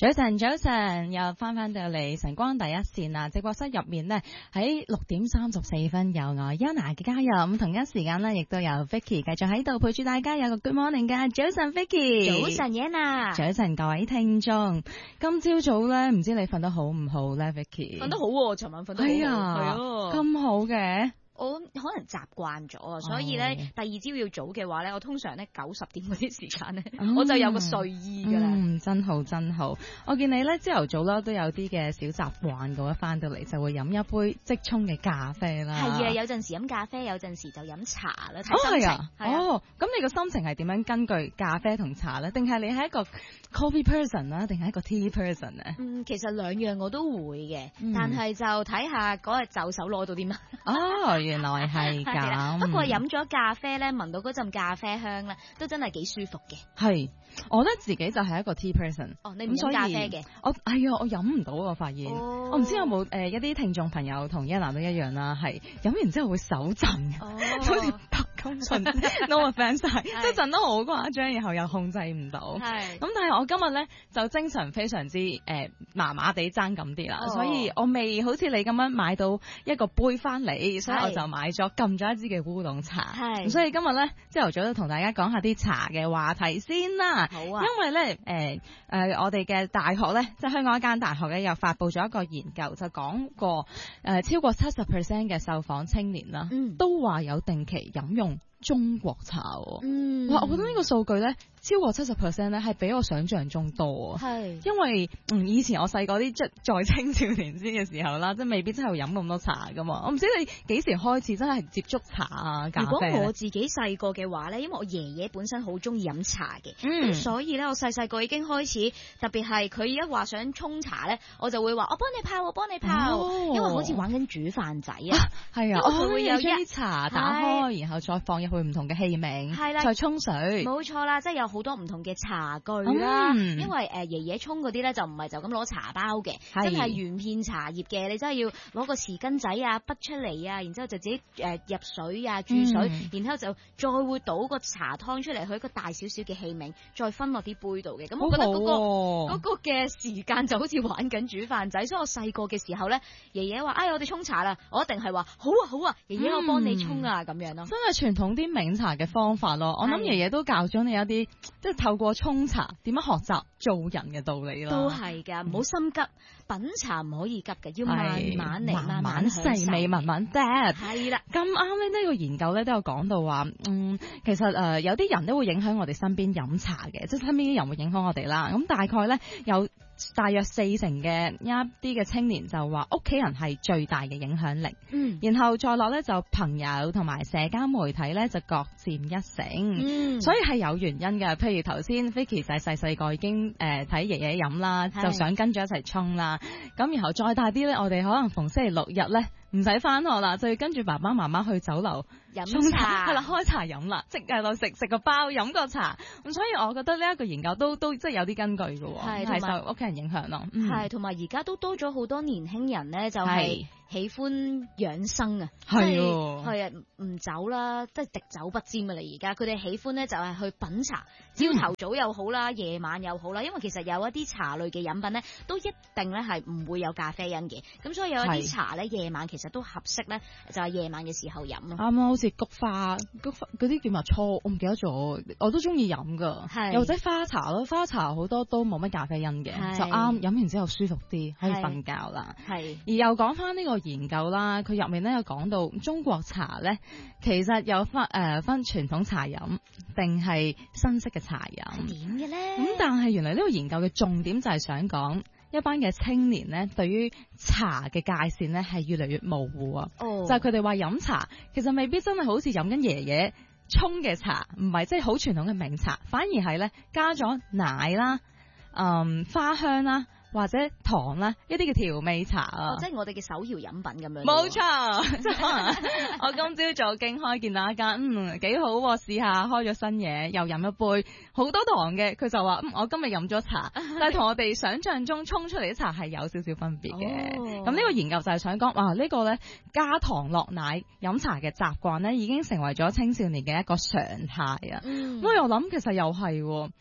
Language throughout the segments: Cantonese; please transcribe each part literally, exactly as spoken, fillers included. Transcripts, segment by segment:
早晨，早晨，又翻返到嚟晨光第一線啊！直播室入面呢，喺六點三十四分有我 Yana 嘅加入，咁同一時間呢，亦都有 Vicky 繼續喺度陪住大家，有個 Good Morning 㗎。早晨 Vicky， 早晨 Yana， 早晨各位聽眾，今朝早呢，唔知你瞓得好唔好呢 Vicky？ 瞓得好喎，尋晚瞓得好，係啊，係啊， 咁好嘅。 我可能習慣咗啊，所以咧、oh. 第二朝要早嘅話咧，我通常咧九十點嗰啲時間咧，oh. 我就有個睡意㗎啦。 嗯，真好真好。我見你咧朝頭早啦都有啲嘅小習慣嘅，一翻到嚟就會飲一杯即沖嘅咖啡啦。 係啊，有陣時飲咖啡，有陣時就飲茶啦，睇心情。 哦，係啊。哦，咁你個心情係點樣根據咖啡同茶咧？定係你係一個 coffee person 啦，定係一個 tea person 咧？ 嗯，其實兩樣我都會嘅， 嗯、 但係就睇下嗰日就手攞到啲乜。 哦，原來係咁。 不過飲咗咖啡咧，聞到嗰陣咖啡香咧，都真係幾舒服嘅。 係，我覺得自己就係一個 tea person。 哦，你唔飲咖啡嘅？ 我係啊，我飲唔到，我發現。 哦、 我唔知有冇誒、呃、一啲聽眾朋友同 Yana 都一樣啦，係飲完之後會手震嘅， 哦、 好似白金唇。No offence，即係震得好誇張，然後又控制唔到。係。咁但係我今日咧就精神非常之誒麻麻地爭咁啲啦， 哦、 所以我未好似你咁樣買到一個杯翻嚟，所以我就買咗撳咗一支嘅烏龍茶。係。咁所以今日咧朝頭早都同大家講下啲茶嘅話題先啦。好啊。因為咧誒誒我哋嘅大學咧，即係香港一間大學咧，又發布咗一個研究，就講過誒、呃、超過七十 percent 嘅受訪青年啦，嗯、都話有定期飲用中國茶。嗯，哇！我覺得呢個數據咧，超過七十 percent 咧，係比我想象中多啊。係，因為嗯以前我細個啲即在青少年先嘅時候啦，即係未必真係會飲咁多茶噶嘛。我唔知你幾時開始真係接觸茶啊咖啡。 如果我自己細個嘅話咧，因為我爺爺本身好中意飲茶嘅，咁、嗯、所以咧我細細個已經開始，特別係佢一話想沖茶咧，我就會話我幫你泡，我幫你泡，哦、因為好似玩緊煮飯仔啊。係啊，佢會有啲茶打開，然後再放入去唔同嘅器皿，係啦，再沖水。冇錯啦，即係有好多唔同嘅茶具啦。嗯、因為誒爺爺沖嗰啲咧就唔係就咁攞茶包嘅，真係原片茶葉嘅，你真係要攞個匙羹仔啊，滗出嚟啊，然之後就自己誒入水啊，注水，嗯、然後就再會倒個茶湯出嚟，去一個大少少嘅器皿，再分落啲杯度嘅。咁我覺得嗰、嗰個嗰、啊、個嘅時間就好似玩緊煮飯仔，所以我細個嘅時候咧，爺爺話：哎，我哋沖茶啦，我一定係話好啊好啊，爺爺我幫你沖啊咁、嗯、樣咯。 真係傳統啲茗茶嘅方法咯，我諗爺爺都教咗你一啲，即係透過沖茶點樣學習做人嘅道理啦。 都係噶，唔好心急，品茶唔可以急嘅，要慢慢嚟，慢慢細味，慢慢嗒。 係啦， 咁啱咧，呢個研究咧都有講到話，嗯，其實誒、呃、有啲人都會影響我哋身邊飲茶嘅，即係身邊啲人會影響我哋啦。咁大概咧有大約四成嘅一啲嘅青年就話屋企人係最大嘅影響力，嗯，然後再落咧就朋友同埋社交媒體咧就各佔一成，嗯，所以係有原因嘅。譬如頭先 Vicky 仔細細個已經誒睇爺爺飲啦，就想跟住一齊沖啦，咁然後再大啲咧，我哋可能逢星期六日咧唔使返學啦，就要跟住爸爸媽媽去酒樓飲茶， 係啦，開茶飲啦，即係落食食個包飲個茶。咁所以我覺得呢一個研究都都即係有啲根據嘅，係係受屋企人影響咯。 係同埋而家都多咗好多年輕人咧，就係、是。喜歡養生啊， 係係啊，唔走啦，即係滴酒不沾啊！你而家佢哋喜歡咧就係去品茶，朝頭早又好啦，夜晚又好啦，因為其實有一啲茶類嘅飲品咧，都一定咧係唔會有咖啡因嘅，咁所以有一啲茶咧夜晚其實都合適咧，就係夜晚嘅時候飲咯。 啱啊，好似菊花、菊花嗰啲叫乜醋，我唔記得咗，我都中意飲噶，又或者花茶咯，花茶好多都冇乜咖啡因嘅，就啱飲完之後舒服啲，可以瞓覺啦。係，而又講翻呢個研究啦，佢入面咧有講到中國茶咧，其實有分誒、呃、分傳統茶飲定係新式嘅茶飲。 點嘅咧？ 咁但係原來呢個研究嘅重點就係想講一班嘅青年咧，對於茶嘅界線咧係越嚟越模糊啊。哦，就係佢哋話飲茶其實未必真係好似飲緊爺爺沖嘅茶，唔係即係好傳統嘅茗茶，反而係咧加咗奶啦、嗯花香啦，或者糖啦，一啲嘅調味茶啊， 哦、即係我哋嘅手搖飲品咁樣。 冇錯，即係可能我今朝早經開見到一間，嗯幾好，試下開咗新嘢，又飲一杯好多糖嘅，佢就話嗯我今日飲咗茶，但係同我哋想象中沖出嚟啲茶係有少少分別嘅。咁呢、哦、個研究就係想講，哇呢、呢個咧加糖落奶飲茶嘅習慣咧，已經成為咗青少年嘅一個常態啊。咁、嗯、我又諗其實又係。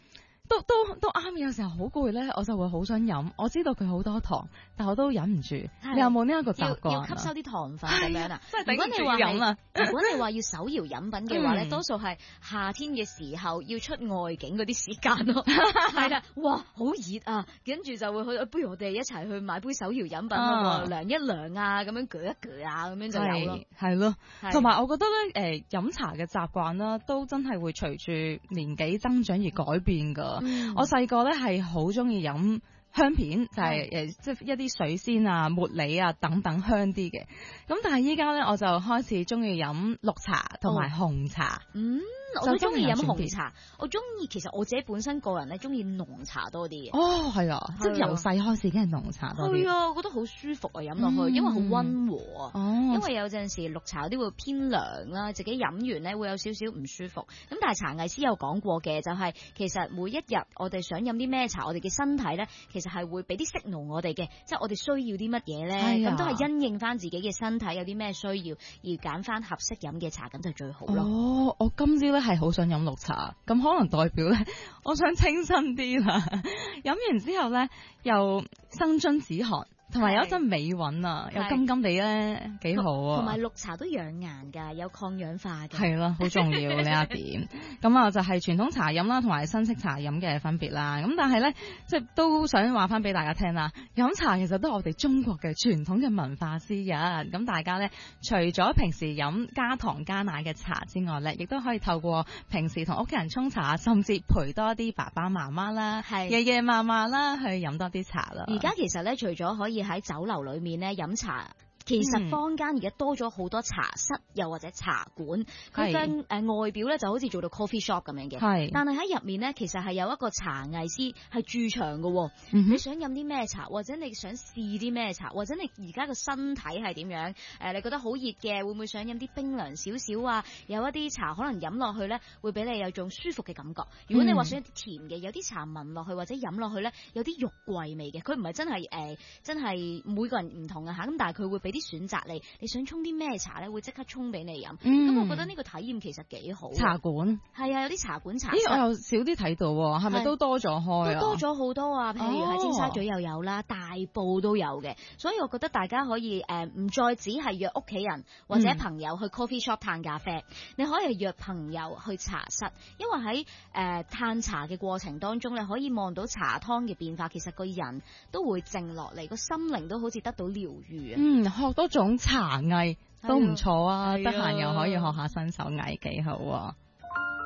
都都都啱，有時候好攰咧，我就會好想飲。我知道佢好多糖，但我都忍唔住。你有冇呢一個習慣？ 要吸收啲糖分咁樣啊？ 如果你話係， 如果你話要手搖飲品嘅話咧，多數係夏天嘅時候要出外景嗰啲時間咯。係啦，哇，好熱啊！跟住就會去，不如我哋一齊去買杯手搖飲品咯，涼一涼啊，咁樣鋸一鋸啊，咁樣就有咯。 係咯，同埋我覺得咧，誒飲茶嘅習慣啦，都真係會隨住年紀增長而改變㗎。嗯、我細個咧係好中意飲香片，就係、是、誒，即係、嗯、一啲水仙啊、茉莉啊等等香啲嘅。咁但係依家咧，我就開始中意飲綠茶同埋紅茶。哦、嗯。我都中意飲紅茶，我中意其實我自己本身個人咧中意濃茶多啲嘅。 哦，係啊，即係由細開始已經係濃茶多啲。 係啊，我覺得好舒服啊，飲落去，嗯、因為好溫和啊。哦。因為有陣時綠茶有啲會偏涼啦，自己飲完咧會有少少唔舒服。咁但係茶藝師有講過嘅，就係、是、其實每一日我哋想飲啲咩茶，我哋嘅身體咧其實係會俾啲 signal 我哋嘅，即係我哋需要啲乜嘢咧，咁、啊、都係因應翻自己嘅身體有啲咩需要而揀翻合適飲嘅茶，咁就最好咯。 哦，我今朝咧係好想飲綠茶，咁可能代表咧，我想清新啲啦。飲完之後咧，又生津止寒。同埋有一陣尾韻啊，又甘甘地咧，幾好啊！ 同埋綠茶都養顏㗎，有抗氧化嘅。 係咯，好重要呢一點。咁啊，就係傳統茶飲啦，同埋新式茶飲嘅分別啦。咁但係咧，即係都想話翻俾大家聽啦。飲茶其實都係我哋中國嘅傳統嘅文化之一。咁大家咧，除咗平時飲加糖加奶嘅茶之外咧，亦都可以透過平時同屋企人沖茶，甚至陪多啲爸爸媽媽啦、爺爺嫲嫲啦去飲多啲茶啦。 而家其實咧，除咗可以喺酒樓裏面咧飲茶，其實坊間而家多咗好多茶室，又或者茶館，佢嘅誒外表咧就好似做到 coffee shop 咁樣嘅，係。但係喺入面咧，其實係有一個茶藝師係駐場嘅。嗯、你想飲啲咩茶，或者你想試啲咩茶，或者你而家個身體係點樣？誒，你覺得好熱嘅，會唔會想飲啲冰涼少少啊？有一啲茶可能飲落去咧，會俾你有種舒服嘅感覺。如果你話想一啲甜嘅，有啲茶聞落去或者飲落去咧，有啲肉桂味嘅，佢唔係真係誒、呃，真係每個人唔同啊嚇。咁但係佢會俾啲選擇你，你想沖啲咩茶咧？會即刻沖俾你飲。咁、嗯、我覺得呢個體驗其實幾好。茶館係啊，有啲茶館茶。 咦，我又少啲睇到喎，係咪都多咗開啊？ 都多咗好多啊！譬如喺尖沙咀又有啦，哦、大埔都有嘅。所以我覺得大家可以誒，唔、呃、再只係約屋企人或者朋友去 coffee shop 嘆咖啡，嗯、你可以約朋友去茶室，因為喺誒嘆茶嘅過程當中，你可以望到茶湯嘅變化，其實個人都會靜落嚟，個心靈都好似得到療愈啊！ 嗯，學多種茶藝都唔錯啊，得閒又可以學下新手藝，幾好啊！